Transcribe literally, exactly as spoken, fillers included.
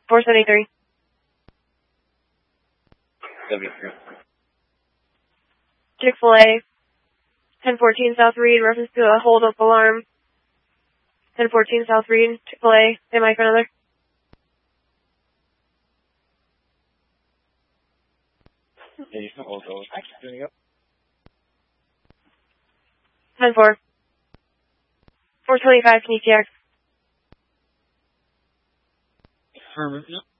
four seventy-three. W three. Chick-fil-A, ten fourteen South Reed, reference to a hold-up alarm. ten fourteen South Reed, Chick-fil-A, am I for another? Yeah, you can hold those. Doing up. ten four. four twenty-five, can you T X? Herman, yep.